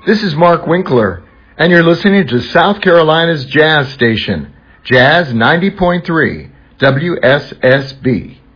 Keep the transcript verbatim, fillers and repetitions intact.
This is Mark Winkler, and you're listening to South Carolina's Jazz Station, Jazz ninety point three, W S S B.